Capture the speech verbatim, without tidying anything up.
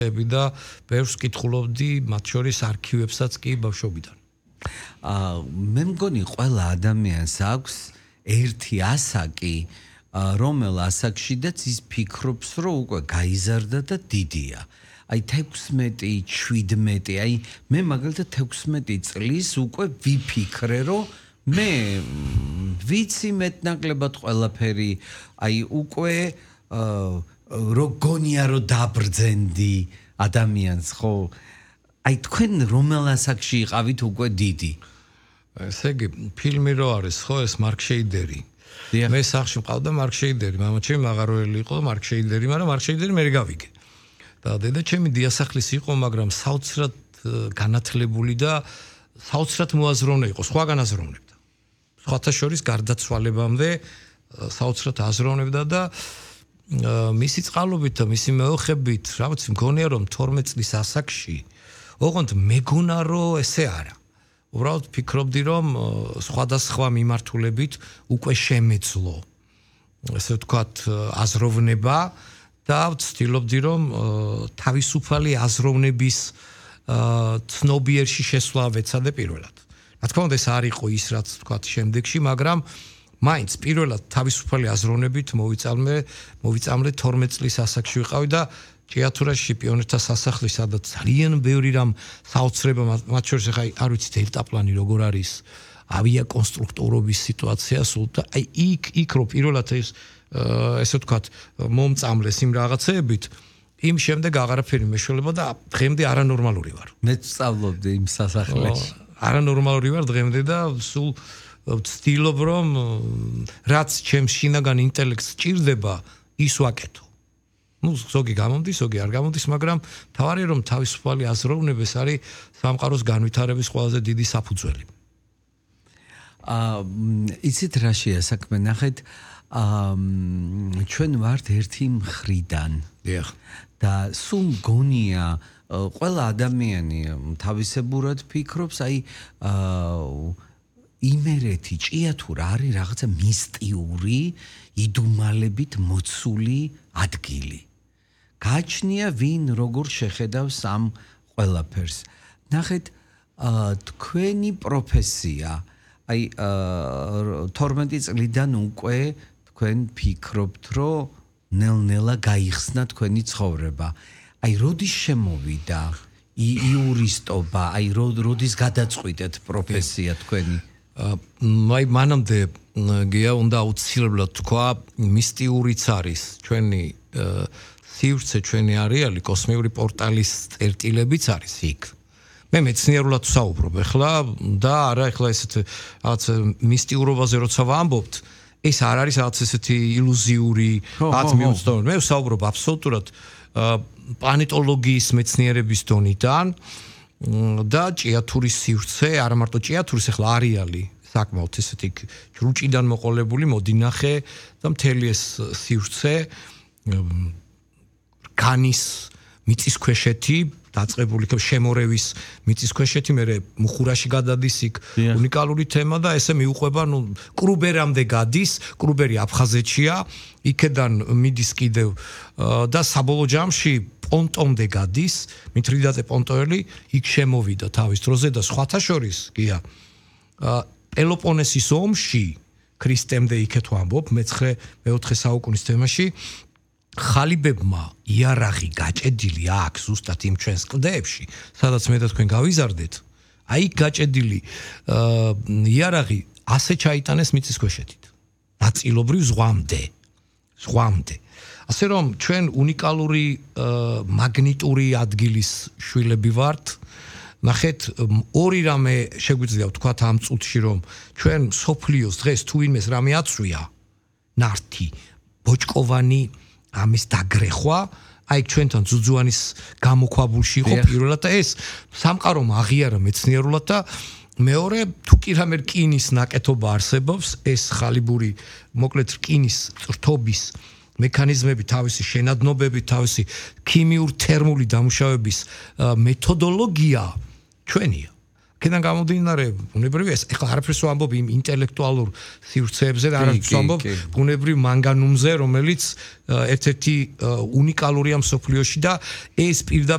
და ბევრს კითხულობდი მათ შორის არქივებსაც კი ბავშვობიდან. აა მე მგონი ყველა ადამიანს აქვს ერთი ასაკი, რომელ ასაკშიდაც ის ფიქრობს, რომ უკვე გაიზარდა და დიდია. აი თექვსმეტი, შვიდმეტი, აი მე მაგალითად თექვსმეტი წლის უკვე ვიფიქრე, რომ მე ვიცი მეტნაკლებად ყველაფერი, აი უკვე რო გონია რომ დაბრძენდი ადამიანს, ხო? აი თქვენ რომელ ასაკში იყავით უკვე დიდი? ესე იგი, ფილმი რო არის, ხო, ეს მარკ შეიდერი. მე სახში მყავდა მარკ შეიდერი, მამაჩემი მაღაროელი იყო მარკ შეიდერი, მაგრამ მარკ შეიდერი მე გავიგე. და დედაჩემი დიასახლის იყო, მაგრამ საოცრად განათლებული და საოცრად მოაზროვნე იყო, სხვაგან აზროვნებდა. სხვათა შორის გარდაცვალებამდე საოცრად აზროვნებდა და მისი წყალობით და მისი მეოხებით, რა ვიცი, მგონია რომ თორმეტ წლის ასაკში, ოღონდ მეგონა რომ ესე არა. უბრალოდ ფიქრობდი რომ სხვადასხვა მიმართულებით უკვე შემეძლო. ესე ვთქვათ, აზროვნება და ვცდილობდი რომ თავისუფალი აზროვნების ცნობიერში შესვლა ვეცადე პირველად. რა თქმა უნდა, ეს არ იყო ის, რაც ვთქვათ შემდეგში, მაგრამ მაინც პირველად თავისუფალი აზროვნებით მოვიწამლე, მოვიწამლე თორმეტ წლის ასაკში ვიყავი და ჭიათურაში პიონერთა სასახლი, სადაც ძალიან ბევრი რამ საოცრება, მათ შორის ახლა არ ვიცი დელტაპლანი როგორ არის, ავიაკონსტრუქტორობის სიტუაცია სულ და აი იქ იქ რო პირველად ეს ესე ვთქვათ მომწამლეს იმ რაღაცეებით, იმ შემდეგ აღარაფერი მეშველება და დღემდე არანორმალური ვარ. მე სწავლობდი იმ სასახლეში. არანორმალური ვარ დღემდე და სულ ვცდილობ რომ რაც ჩემს შინაგან ინტელექტს სჭირდება, ის ვაკეთო. ну ზოგი გამომდის, ზოგი არ გამომდის, მაგრამ თავარია რომ თავისუფალი აზროვნება ეს არის სამყაროს განვითარების ყველაზე დიდი საფუძველი. აა იცით რა შეა საქმე, ნახეთ, აა ჩვენ ვართ ერთი მხრიდან. დიახ. და სულ მგონია ყველა ადამიანი თავისებურად ფიქრობს, აი აა იმერეთი, ჭიათურა არის რაღაცა მისტიური, იდუმალებით მოცული ადგილი. გაჩნია ვინ როგორ შეხედავს ამ ყველაფერს. ნახეთ, თქვენი პროფესია, აი თორმეტი წლიდან უკვე თქვენ ფიქრობთ, რომ ნელ-ნელა გაიხსნა თქვენი ცხოვრება. აი როდის შემოვიდა იურისტობა, აი როდის გადაწყვიტეთ პროფესია თქვენი? აი მანამდე გია უნდა აუცილებლად თქვა, მისტიურიც არის ჩვენი სივრცე, ჩვენი არეალი, კოსმიური პორტალის წერტილებიც არის იქ. მე მეცნიერულად ვსაუბრობ ახლა და არა ახლა ესეთ რაღაც მისტიურობაზე როცა ვამბობთ, ეს არ არის რაღაც ესეთი ილუზიური რაღაც მიუწვდომელი. მე ვსაუბრობ აბსოლუტურად პლანეტოლოგიის მეცნიერების დონიდან და ჭიათურის სივრცე, არა მარტო ჭიათურის, ახლა არეალი საკმაოდ ესეთი ჯრუჭიდან მოყოლებული, მოდინახე და მთელი ეს სივრცე განის მიწისქვეშეთი, დაწყებული შემორევის მიწისქვეშეთი, მე მუხურაში გადადის იქ უნიკალური თემა და ესე მიუყვება, ნუ კრუბერამდე გადის, კრუბერი აფხაზეთშია, იქედან მიდის კიდევ და საბოლოო ჯამში პონტომდე გადის, მითრიდატე პონტოელი იქ შემოვიდა თავის დროზე და სხვათა შორის, გია, პელოპონესის ომში, ქრისტემდე იქეთ ვამბობ, მეცხრე მეოთხე საუკუნის თემაში, ხალიბებმა იარაღი გაჭედილი აქვს ზუსტად იმ ჩვენს კლდეებში, სადაც მე და თქვენ გავიზარდეთ, აი გაჭედილი იარაღი ასე ჩაიტანეს მიწისქვეშეთით. ნაწილობრივ ზღვამდე. ზღვამდე. ასე რომ ჩვენ უნიკალური მაგნიტური ადგილის შვილები ვართ. ნახეთ, ორი რამე შეგვიძლია ვთქვათ ამ წუთში, რომ ჩვენ სოფლიოს დღეს თუ ვინმეს რამე აცვია, ნართი, ბოჭკოვანი ამის დაგრეხვა, აი ჩვენთან ძუძუანის გამოქვაბულში იყო პირველად და ეს სამყარომ აღიარა მეცნიერულად და მეორე, თუ კი რამე რკინის ნაკეთობა არსებობს, ეს ხალიბური, მოკლედ რკინის წრთობის მექანიზმები, თავისი შენადნობები, თავისი ქიმიურ თერმული დამუშავების მეთოდოლოგია ჩვენია. აქედან გამომდინარე, ბუნებრივია, ეხლა არაფერს ვამბობ იმ ინტელექტუალურ სივრცეებზე და არაფერს ვამბობ ბუნებრივ მანგანუმზე, რომელიც ერთ-ერთი უნიკალურია მსოფლიოში და ეს პირდაპირ